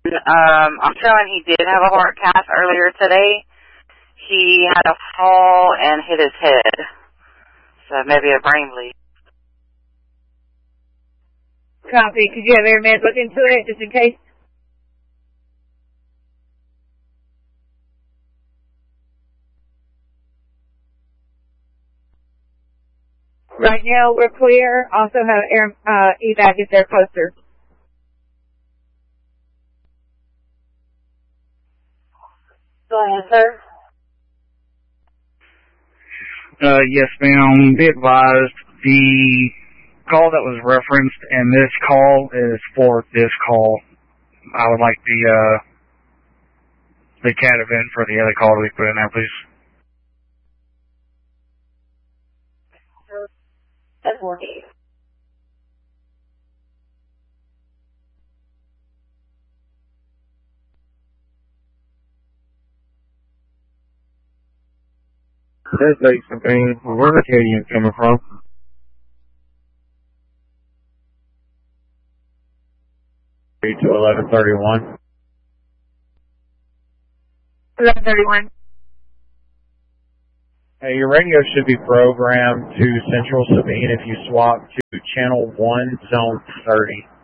I'm showing he did have a heart cath earlier today. He had a fall and hit his head. So maybe a brain bleed. Copy. Could you have airmen look into it just in case? Right now we're clear. Also have air evac if they're closer. Go ahead, sir. Yes, ma'am. Be advised, the call that was referenced and this call is for this call. I would like the CAT event for the other call to be put in there, please. That's working. That's like something. Where's the Canadian coming from? To 1131. 1131. Hey, your radio should be programmed to Central Sabine if you swap to channel 1, zone 30.